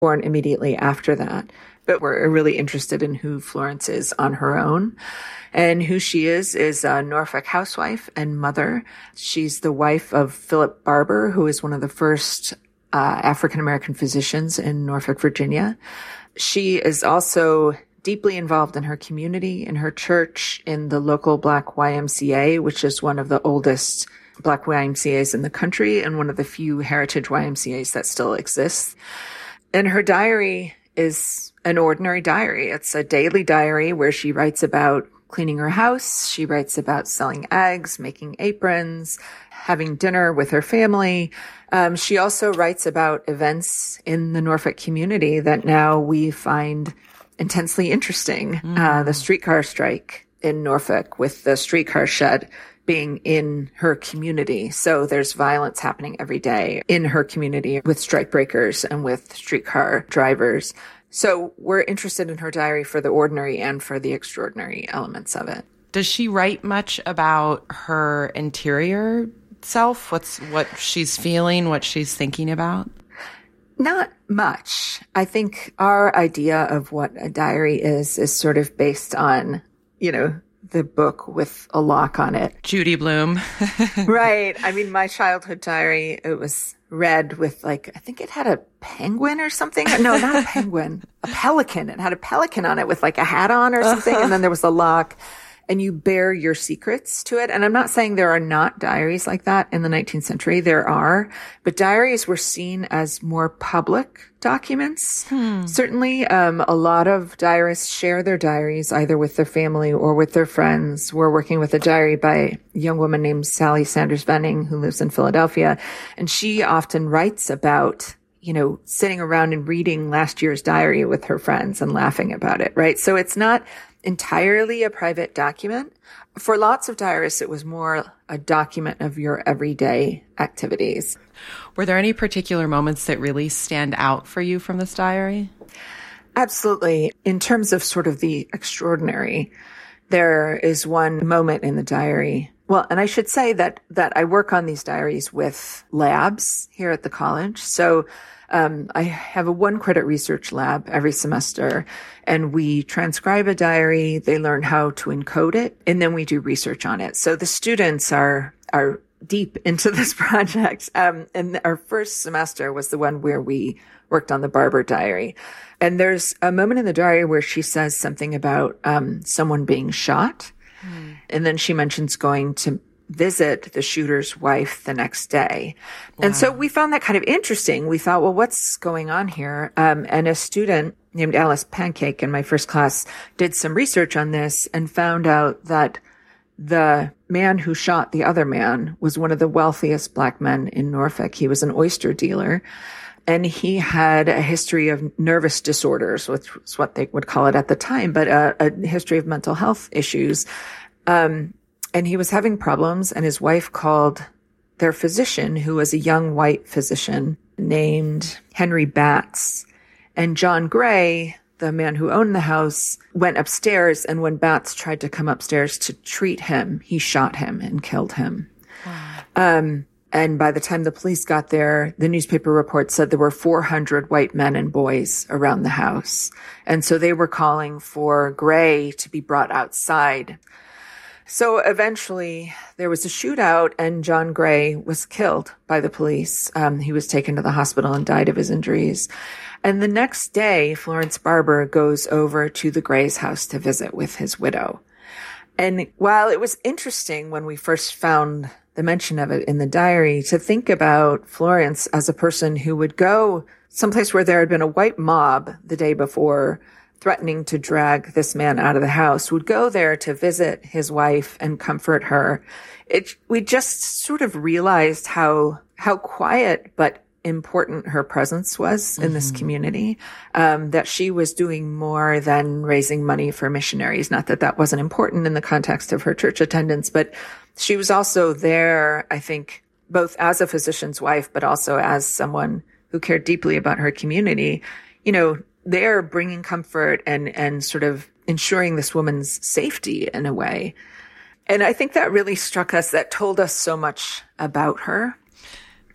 born immediately after that. But we're really interested in who Florence is on her own. And who she is a Norfolk housewife and mother. She's the wife of Philip Barber, who is one of the first African-American physicians in Norfolk, Virginia. She is also deeply involved in her community, in her church, in the local Black YMCA, which is one of the oldest Black YMCAs in the country and one of the few heritage YMCAs that still exists. And her diary is an ordinary diary. It's a daily diary where she writes about cleaning her house. She writes about selling eggs, making aprons, having dinner with her family. She also writes about events in the Norfolk community that now we find intensely interesting. The streetcar strike in Norfolk, with the streetcar shed being in her community. So there's violence happening every day in her community with strikebreakers and with streetcar drivers. So we're interested in her diary for the ordinary and for the extraordinary elements of it. Does she write much about her interior self? What she's feeling, what she's thinking about? Not much. I think our idea of what a diary is sort of based on, the book with a lock on it. Judy Blume. Right. I mean, my childhood diary, it was red with I think it had a penguin or something. No, not a penguin, a pelican. It had a pelican on it with a hat on or something. And then there was a lock. And you bear your secrets to it. And I'm not saying there are not diaries like that in the 19th century. There are. But diaries were seen as more public documents. Certainly, a lot of diarists share their diaries either with their family or with their friends. We're working with a diary by a young woman named Sally Sanders Venning, who lives in Philadelphia. And she often writes about sitting around and reading last year's diary with her friends and laughing about it, right? So it's not entirely a private document. For lots of diarists, it was more a document of your everyday activities. Were there any particular moments that really stand out for you from this diary? Absolutely. In terms of sort of the extraordinary, there is one moment in the diary. Well, and I should say that I work on these diaries with labs here at the college. So I have a 1-credit research lab every semester, and we transcribe a diary. They learn how to encode it, and then we do research on it. So the students are deep into this project. And our first semester was the one where we worked on the Barber diary. And there's a moment in the diary where she says something about someone being shot. And then she mentions going to visit the shooter's wife the next day. Wow. And so we found that kind of interesting. We thought, well, what's going on here? And a student named Alice Pancake in my first class did some research on this and found out that the man who shot the other man was one of the wealthiest Black men in Norfolk. He was an oyster dealer, and he had a history of nervous disorders, which was what they would call it at the time, but a history of mental health issues. And he was having problems, and his wife called their physician, who was a young white physician named Henry Batts. And John Gray, the man who owned the house, went upstairs, and when Batts tried to come upstairs to treat him, he shot him and killed him. Wow. And by the time the police got there, the newspaper report said there were 400 white men and boys around the house. And so they were calling for Gray to be brought outside. So eventually there was a shootout, and John Gray was killed by the police. He was taken to the hospital and died of his injuries. And the next day, Florence Barber goes over to the Gray's house to visit with his widow. And while it was interesting when we first found the mention of it in the diary to think about Florence as a person who would go someplace where there had been a white mob the day before threatening to drag this man out of the house, would go there to visit his wife and comfort her. We just sort of realized how quiet but important her presence was in this community, that she was doing more than raising money for missionaries. Not that that wasn't important in the context of her church attendance, but she was also there, I think, both as a physician's wife, but also as someone who cared deeply about her community. They're bringing comfort and sort of ensuring this woman's safety in a way. And I think that really struck us. That told us so much about her.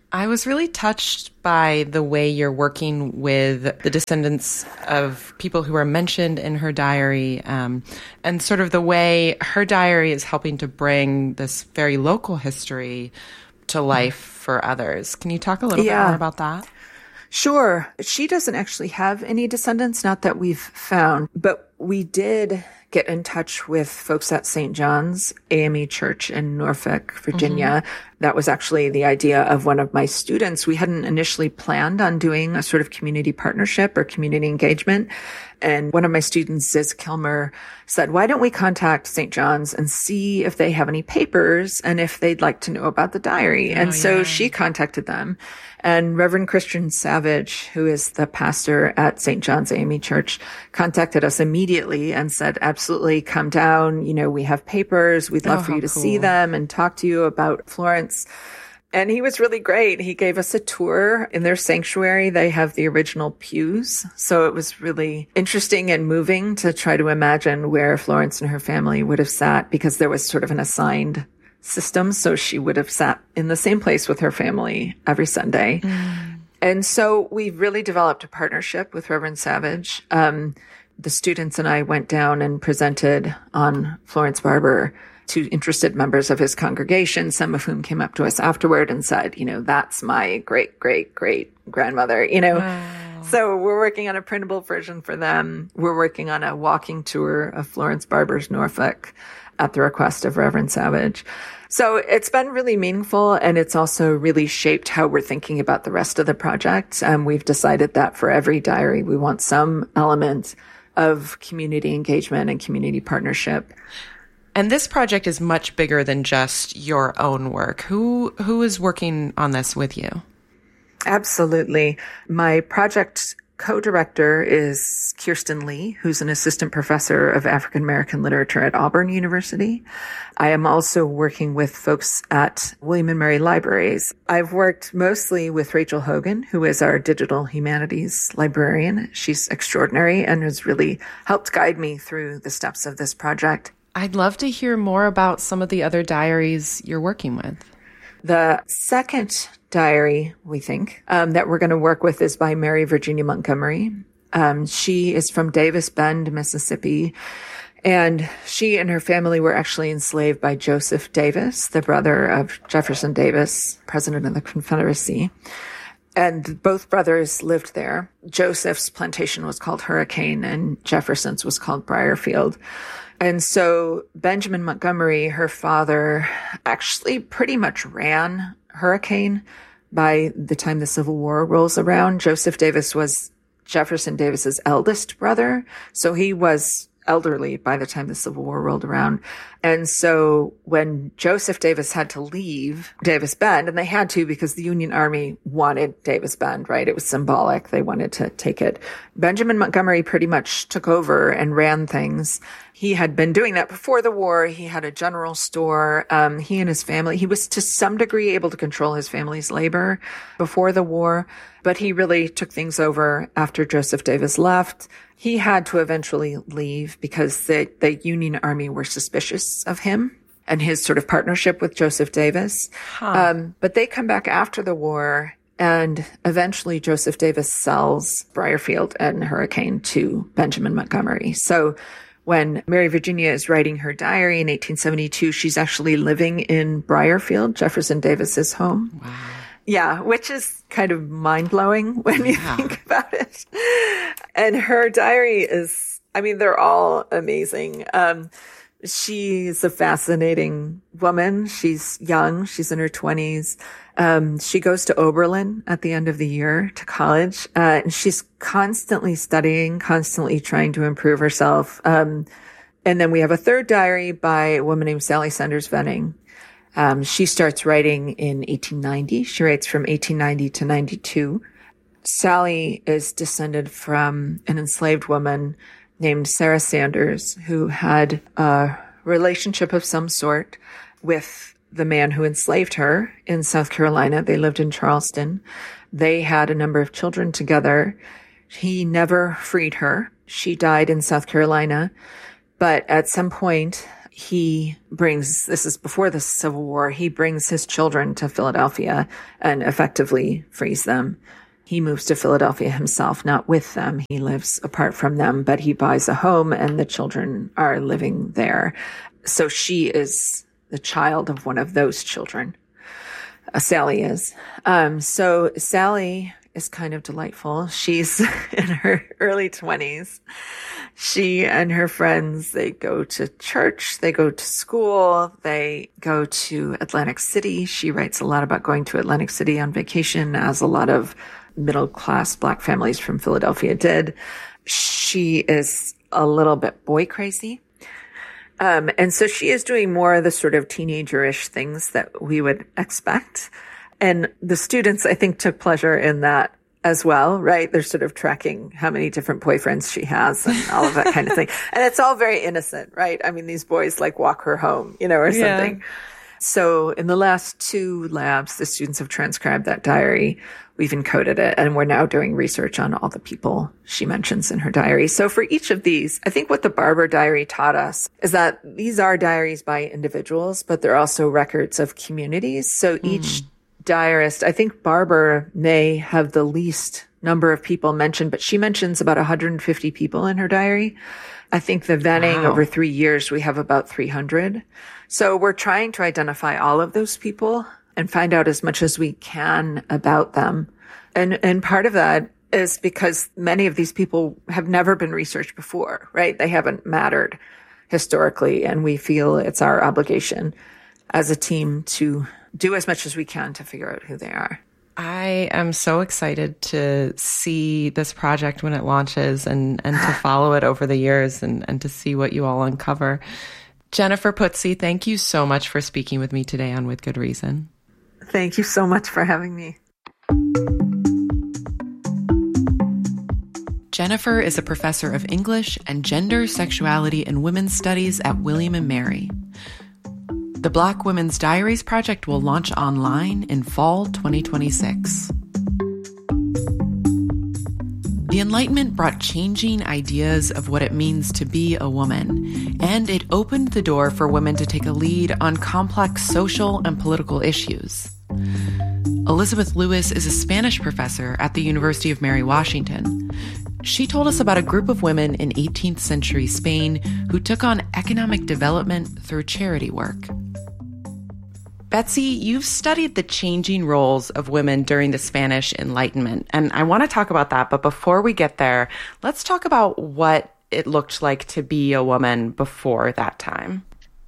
I was really touched by the way you're working with the descendants of people who are mentioned in her diary, and sort of the way her diary is helping to bring this very local history to life for others. Can you talk a little bit more about that? Sure. She doesn't actually have any descendants, not that we've found, but we did get in touch with folks at St. John's AME Church in Norfolk, Virginia. That was actually the idea of one of my students. We hadn't initially planned on doing a sort of community partnership or community engagement. And one of my students, Ziz Kilmer, said, why don't we contact St. John's and see if they have any papers and if they'd like to know about the diary? So she contacted them. And Reverend Christian Savage, who is the pastor at St. John's AME Church, contacted us immediately and said, absolutely, come down. You know, we have papers. We'd love for you to see them and talk to you about Florence. And he was really great. He gave us a tour in their sanctuary. They have the original pews. So it was really interesting and moving to try to imagine where Florence and her family would have sat, because there was sort of an assigned system. So she would have sat in the same place with her family every Sunday. And so we really developed a partnership with Reverend Savage. The students and I went down and presented on Florence Barber to interested members of his congregation, some of whom came up to us afterward and said, you know, that's my great, great, great grandmother, you know. Wow. So we're working on a printable version for them. We're working on a walking tour of Florence Barber's Norfolk at the request of Reverend Savage. So it's been really meaningful, and it's also really shaped how we're thinking about the rest of the project. We've decided that for every diary, we want some element of community engagement and community partnership. And this project is much bigger than just your own work. Who is working on this with you? Absolutely. My project co-director is Kirsten Lee, who's an assistant professor of African American literature at Auburn University. I am also working with folks at William and Mary Libraries. I've worked mostly with Rachel Hogan, who is our digital humanities librarian. She's extraordinary and has really helped guide me through the steps of this project. I'd love to hear more about some of the other diaries you're working with. The second diary, we think, that we're going to work with is by Mary Virginia Montgomery. She is from Davis Bend, Mississippi, and she and her family were actually enslaved by Joseph Davis, the brother of Jefferson Davis, president of the Confederacy. And both brothers lived there. Joseph's plantation was called Hurricane, and Jefferson's was called Briarfield. And so Benjamin Montgomery, her father, actually pretty much ran Hurricane by the time the Civil War rolls around. Joseph Davis was Jefferson Davis's eldest brother, so he was elderly by the time the Civil War rolled around. And so when Joseph Davis had to leave Davis Bend, and they had to because the Union Army wanted Davis Bend, right? It was symbolic. They wanted to take it. Benjamin Montgomery pretty much took over and ran things. He had been doing that before the war. He had a general store. He and his family, he was to some degree able to control his family's labor before the war, but he really took things over after Joseph Davis left. He had to eventually leave because the Union Army were suspicious of him and his sort of partnership with Joseph Davis. But they come back after the war, and eventually Joseph Davis sells Briarfield and Hurricane to Benjamin Montgomery. So when Mary Virginia is writing her diary in 1872, she's actually living in Briarfield, Jefferson Davis's home. Wow. Yeah, which is kind of mind-blowing when you think about it. And her diary is, I mean, they're all amazing. She's a fascinating woman. She's young. She's in her 20s. She goes to Oberlin at the end of the year to college. And she's constantly studying, constantly trying to improve herself. And then we have a third diary by a woman named Sally Sanders Venning. She starts writing in 1890. She writes from 1890 to 92. Sally is descended from an enslaved woman named Sarah Sanders, who had a relationship of some sort with the man who enslaved her in South Carolina. They lived in Charleston. They had a number of children together. He never freed her. She died in South Carolina. But at some point, he brings, this is before the Civil War, he brings his children to Philadelphia and effectively frees them. He moves to Philadelphia himself, not with them. He lives apart from them, but he buys a home and the children are living there. So she is the child of one of those children. Sally is. So Sally is kind of delightful. She's in her early 20s. She and her friends, they go to church, they go to school, they go to Atlantic City. She writes a lot about going to Atlantic City on vacation, as a lot of middle-class Black families from Philadelphia did. She is a little bit boy crazy. And so she is doing more of the sort of teenager-ish things that we would expect. And the students, I think, took pleasure in that as well, right? They're sort of tracking how many different boyfriends she has and all of that kind of thing. And it's all very innocent, right? I mean, these boys like walk her home, or something. Yeah. So in the last 2 labs, the students have transcribed that diary. We've encoded it, and we're now doing research on all the people she mentions in her diary. So for each of these, I think what the Barber diary taught us is that these are diaries by individuals, but they're also records of communities. So each diarist, I think Barber may have the least number of people mentioned, but she mentions about 150 people in her diary. I think the Venning over 3 years, we have about 300. So we're trying to identify all of those people and find out as much as we can about them. And part of that is because many of these people have never been researched before, right? They haven't mattered historically, and we feel it's our obligation as a team to do as much as we can to figure out who they are. I am so excited to see this project when it launches and to follow it over the years and to see what you all uncover. Jennifer Putzi, thank you so much for speaking with me today on With Good Reason. Thank you so much for having me. Jennifer is a professor of English and gender, sexuality, and women's studies at William & Mary. The Black Women's Diaries Project will launch online in fall 2026. The Enlightenment brought changing ideas of what it means to be a woman, and it opened the door for women to take a lead on complex social and political issues. Elizabeth Lewis is a Spanish professor at the University of Mary Washington. She told us about a group of women in 18th century Spain who took on economic development through charity work. Betsy, you've studied the changing roles of women during the Spanish Enlightenment, and I want to talk about that. But before we get there, let's talk about what it looked like to be a woman before that time.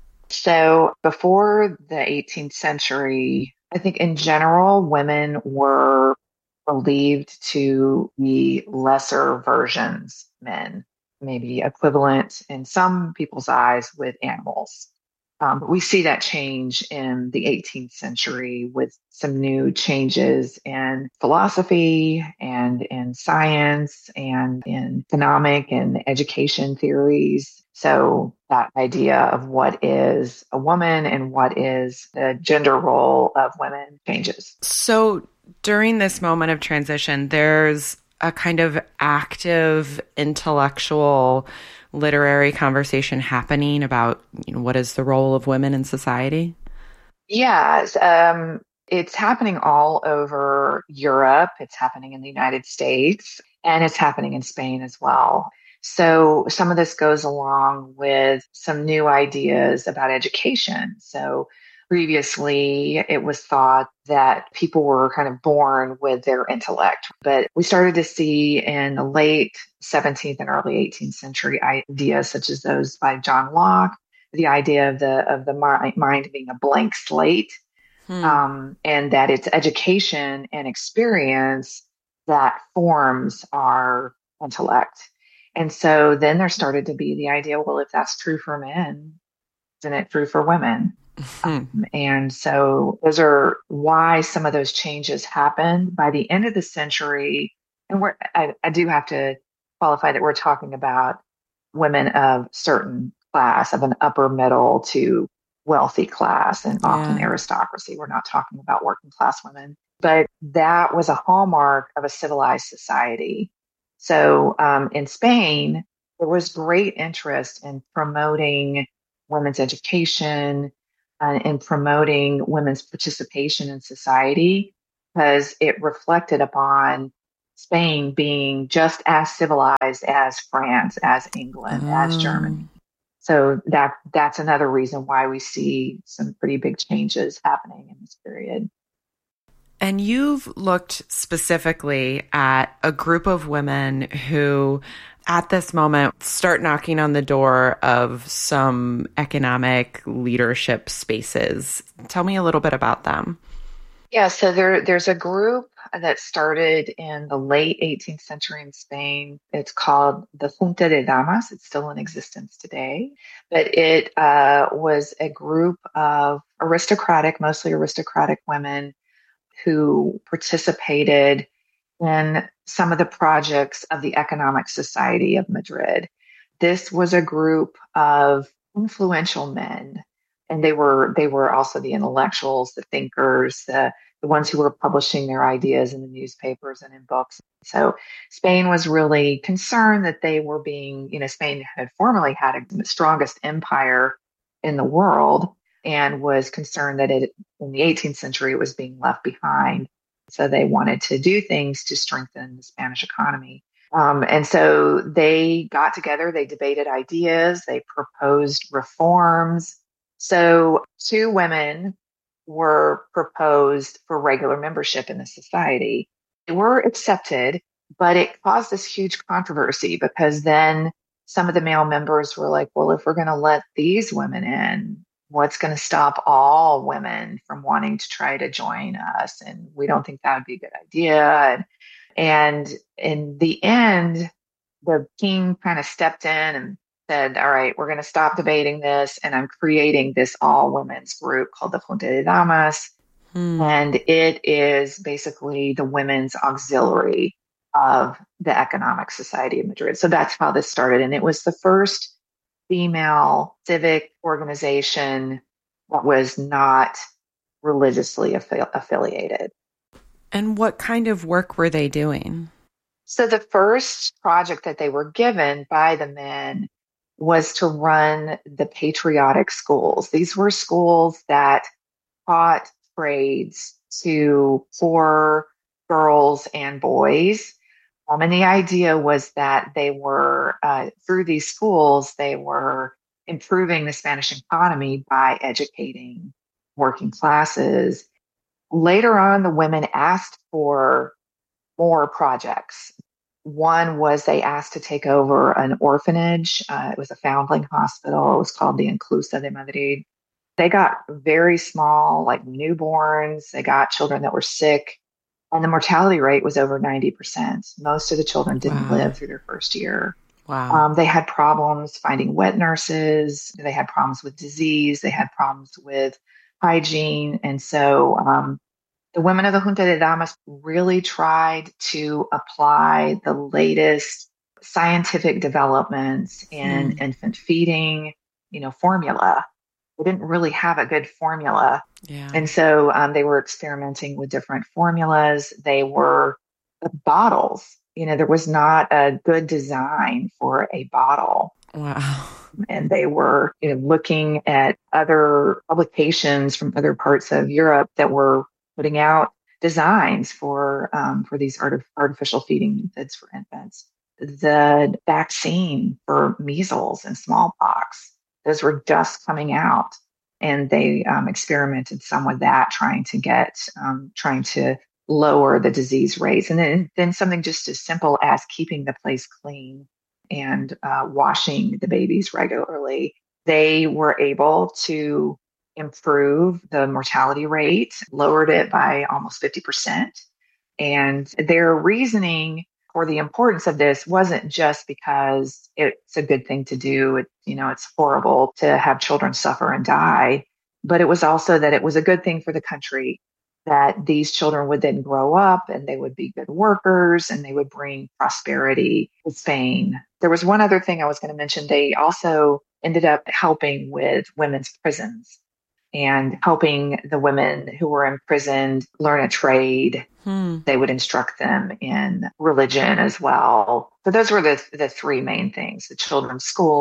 So before the 18th century, I think in general, women were believed to be lesser versions of men, maybe equivalent in some people's eyes with animals. But we see that change in the 18th century with some new changes in philosophy and in science and in economic and education theories. So that idea of what is a woman and what is the gender role of women changes. So during this moment of transition, there's a kind of active intellectual literary conversation happening about, what is the role of women in society? Yes. It's happening all over Europe. It's happening in the United States, and it's happening in Spain as well. So some of this goes along with some new ideas about education. So previously, it was thought that people were kind of born with their intellect, but we started to see in the late 17th and early 18th century ideas such as those by John Locke, the idea of the mind being a blank slate, and that it's education and experience that forms our intellect. And so then there started to be the idea, well, if that's true for men, isn't it true for women? And so those are why some of those changes happened by the end of the century. And I do have to qualify that we're talking about women of certain class, of an upper middle to wealthy class, and often aristocracy. We're not talking about working class women, but that was a hallmark of a civilized society. So in Spain, there was great interest in promoting women's education and promoting women's participation in society because it reflected upon Spain being just as civilized as France, as England, as Germany. So that's another reason why we see some pretty big changes happening in this period. And you've looked specifically at a group of women who, at this moment, start knocking on the door of some economic leadership spaces. Tell me a little bit about them. Yeah, so there's a group that started in the late 18th century in Spain. It's called the Junta de Damas. It's still in existence today, but it was a group of mostly aristocratic women who participated in some of the projects of the Economic Society of Madrid. This was a group of influential men, and they were also the intellectuals, the thinkers, the ones who were publishing their ideas in the newspapers and in books. So Spain was really concerned that they were being, Spain had formerly had the strongest empire in the world and was concerned that in the 18th century it was being left behind. So they wanted to do things to strengthen the Spanish economy. And so they got together, they debated ideas, they proposed reforms. So 2 women were proposed for regular membership in the society. They were accepted, but it caused this huge controversy because then some of the male members were like, well, if we're going to let these women in, what's going to stop all women from wanting to try to join us? And we don't think that would be a good idea. And in the end, the king kind of stepped in and said, all right, we're going to stop debating this. And I'm creating this all women's group called the Junta de Damas. And it is basically the women's auxiliary of the Economic Society of Madrid. So that's how this started. And it was the first female civic organization that was not religiously affiliated. And what kind of work were they doing? So the first project that they were given by the men was to run the patriotic schools. These were schools that taught trades to poor girls and boys. And the idea was that they were, through these schools, they were improving the Spanish economy by educating working classes. Later on, the women asked for more projects. One was they asked to take over an orphanage. It was a foundling hospital. It was called the Inclusa de Madrid. They got very small, like newborns. They got children that were sick. And the mortality rate was over 90%. Most of the children didn't live through their first year. Wow. They had problems finding wet nurses. They had problems with disease. They had problems with hygiene. And so the women of the Junta de Damas really tried to apply the latest scientific developments in infant feeding, formula. They didn't really have a good formula. Yeah. And so they were experimenting with different formulas. They were bottles. There was not a good design for a bottle. Wow. And they were looking at other publications from other parts of Europe that were putting out designs for these artificial feeding methods for infants. The vaccine for measles and smallpox, those were just coming out. And they experimented some with that, trying to lower the disease rates. And then something just as simple as keeping the place clean and washing the babies regularly. They were able to improve the mortality rate, lowered it by almost 50%. And their reasoning for the importance of this wasn't just because it's a good thing to do. It's horrible to have children suffer and die, but it was also that it was a good thing for the country, that these children would then grow up and they would be good workers and they would bring prosperity to Spain. There was one other thing I was going to mention. They also ended up helping with women's prisons and helping the women who were imprisoned learn a trade. They would instruct them in religion as well. So those were the 3 main things: the children's schools,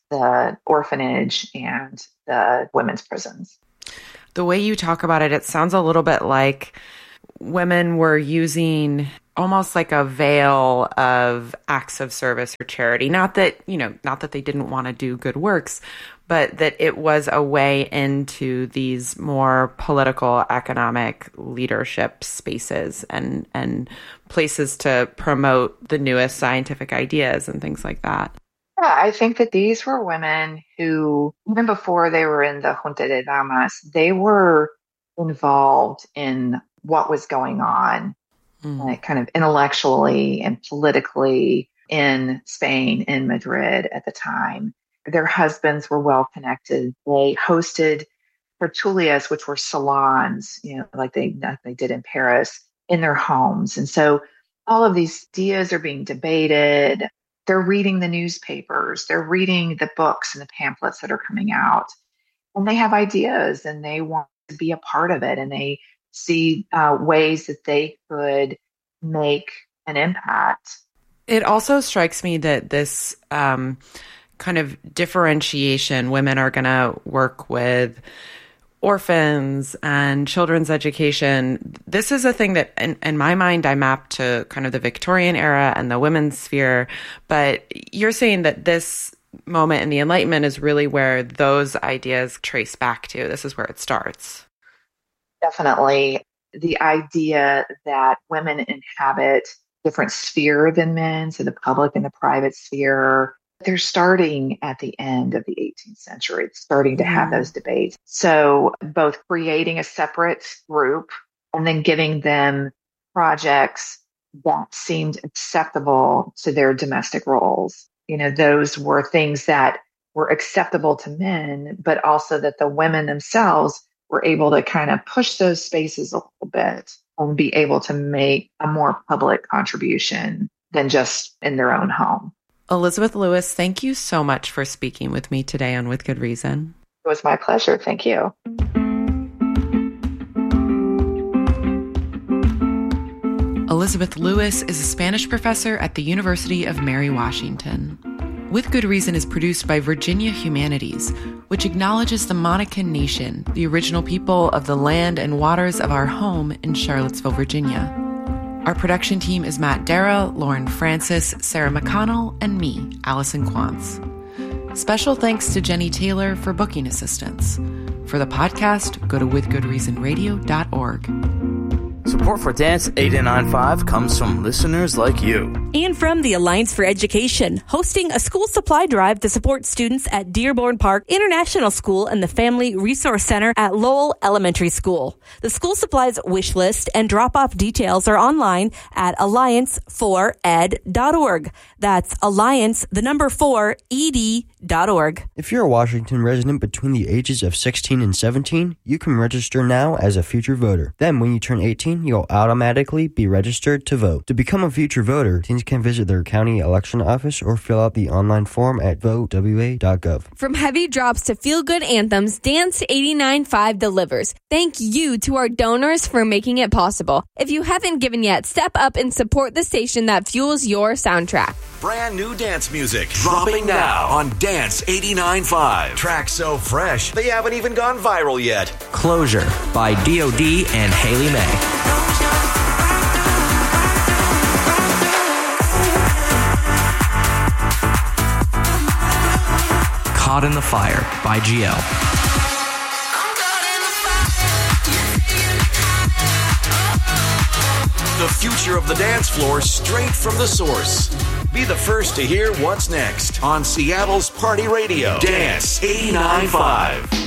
the orphanage and the women's prisons. The way you talk about it, it sounds a little bit like women were using almost like a veil of acts of service or charity. Not that they didn't want to do good works, but that it was a way into these more political, economic leadership spaces and places to promote the newest scientific ideas and things like that. Yeah, I think that these were women who, even before they were in the Junta de Damas, they were involved in what was going on kind of intellectually and politically in Spain, in Madrid at the time. Their husbands were well connected. They hosted tertulias, which were salons, like they did in Paris, in their homes. And so all of these ideas are being debated. They're reading the newspapers. They're reading the books and the pamphlets that are coming out. And they have ideas and they want to be a part of it. And they see ways that they could make an impact. It also strikes me that this kind of differentiation, women are going to work with orphans and children's education. This is a thing that in my mind I map to kind of the Victorian era and the women's sphere. But you're saying that this moment in the Enlightenment is really where those ideas trace back to. This is where it starts. Definitely. The idea that women inhabit different sphere than men, so the public and the private sphere, they're starting at the end of the 18th century. It's starting to have those debates. So both creating a separate group and then giving them projects that seemed acceptable to their domestic roles. Those were things that were acceptable to men, but also that the women themselves were able to kind of push those spaces a little bit and be able to make a more public contribution than just in their own home. Elizabeth Lewis, thank you so much for speaking with me today on With Good Reason. It was my pleasure. Thank you. Elizabeth Lewis is a Spanish professor at the University of Mary Washington. With Good Reason is produced by Virginia Humanities, which acknowledges the Monacan Nation, the original people of the land and waters of our home in Charlottesville, Virginia. Our production team is Matt Dara, Lauren Francis, Sarah McConnell, and me, Allison Quantz. Special thanks to Jenny Taylor for booking assistance. For the podcast, go to withgoodreasonradio.org. Support for Dance 89.5 comes from listeners like you. And from the Alliance for Education, hosting a school supply drive to support students at Dearborn Park International School and the Family Resource Center at Lowell Elementary School. The school supplies wish list and drop-off details are online at alliance4ed.org. That's alliance4ed.org. If you're a Washington resident between the ages of 16 and 17, you can register now as a future voter. Then when you turn 18, you'll automatically be registered to vote. To become a future voter, teens can visit their county election office or fill out the online form at votewa.gov. From heavy drops to feel-good anthems, Dance 89.5 delivers. Thank you to our donors for making it possible. If you haven't given yet, step up and support the station that fuels your soundtrack. Brand new dance music dropping now on Dance 89.5. Tracks so fresh, they haven't even gone viral yet. Closure by D.O.D. and Haley May. Caught in the Fire by GL. The future of the dance floor straight from the source. Be the first to hear what's next on Seattle's Party Radio. Dance 89.5.